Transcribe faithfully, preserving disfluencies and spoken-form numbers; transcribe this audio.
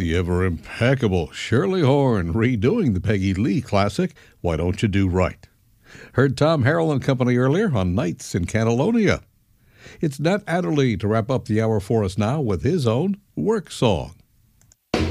The ever impeccable Shirley Horn redoing the Peggy Lee classic, Why Don't You Do Right? Heard Tom Harrell and company earlier on Nights in Catalonia. It's Nat Adderley to wrap up the hour for us now with his own work song.